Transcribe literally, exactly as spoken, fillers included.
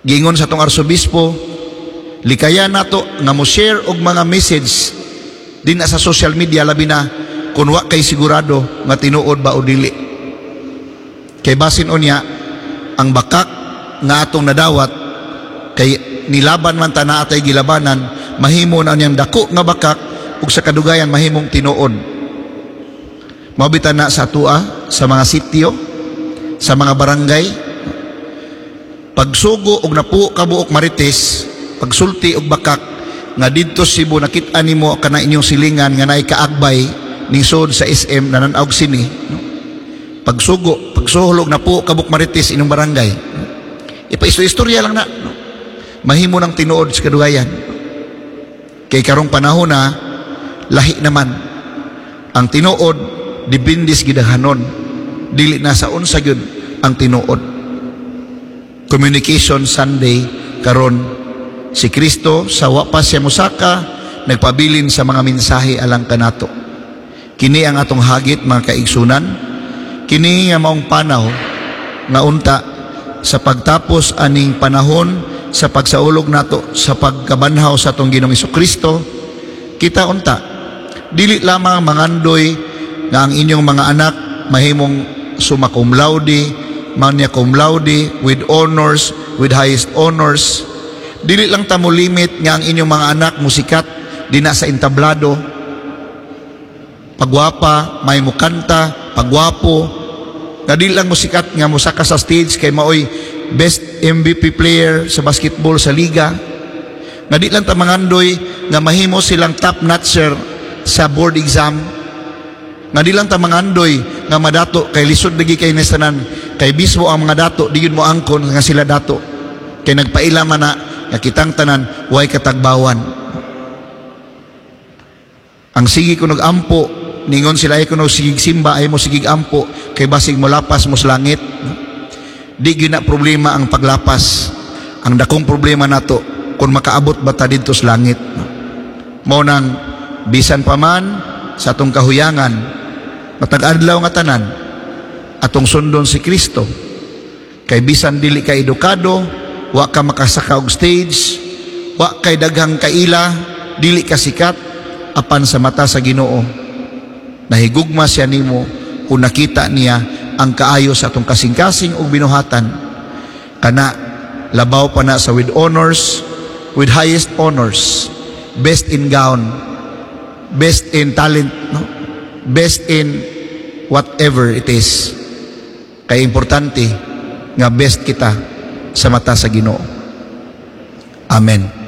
Gingon sa tong arsobispo, likaya nato nga mo share og mga message din na sa social media, labi na kung wa kay sigurado nga tinuod ba o dili. Kay basin unya ang bakak nga atong nadawat kay nilaban man ta na atay gilabanan, mahimo na niyang dako nga bakak ug sa kadugayan mahimong tinuod. Mabitan na sa atua, sa mga sitio, sa mga barangay, pagsugo og napuo kabuok Marites, pagsulti og bakak nga didto Cebu nakit-an nimo kana inyong silingan nga naay kaagbay ning sud sa S M nananaog sini, no? Pagsugo, pagsuhulog napuo kabuok Marites inyong barangay, no? Ipa-istorya lang na, no? Mahimo nang tinuod sa kadugayan. Kay karong panahon na lahi naman ang tinuod, dibindis gidahanon, dili na sa unsa gyud ang tinuod. Communication Sunday karon, si Kristo sa wa pa siya musaka nagpabilin sa mga mensahe alang kanato. Kini ang atong hagit mga kaigsunan, kini nga maong panaw nga unta sa pagtapos aning panahon sa pagsaulog nato sa pagkabanhaw sa atong Ginoong Hesukristo. Kita unta dili lamang mangandoy nga ang inyong mga anak mahimong summa cum laude, magna cum laude, with honors, with highest honors. Dili lang ta mo limit nga ang inyong mga anak musikat dina sa entablado, pagwapa, may mukanta, pagwapo, nga dili lang musikat nga musaka sa stage kay maoy best M V P player sa basketball sa liga, nga di lang ta mangandoy nga mahimo silang top notcher sa board exam, nga di lang ta mangandoy nga madato kay lisod lagi kay nesanan, kay bismo ang mga dato di yun mo angkon nga sila dato, kay nagpaila man na nga kitang tanan way katagbawan. Ang sige kunog ampo ningon sila ay kunog sigig simba ay mo sigig ampo kay basig mo lapas mo sa langit. Di gina problema ang paglapas, ang dakong problema nato kung makaabot ba ta didto sa langit. Mao nang bisan pa man sa atong kahuyangan matag adlaw nga tanan atong sundon si Kristo, kay bisan dili ka edukado, wa ka makasaka og stage, wa kay daghang kaila, dili ka sikat apan sa mata sa Ginoo nahigugma siya nimo kung nakita niya ang kaayo sa atong kasing-kasing ug binuhatan, kana labaw pa na sa with honors, with highest honors, best in gown, best in talent, no? Best in whatever it is. Kay importante nga best kita sa mata sa Ginoo. Amen.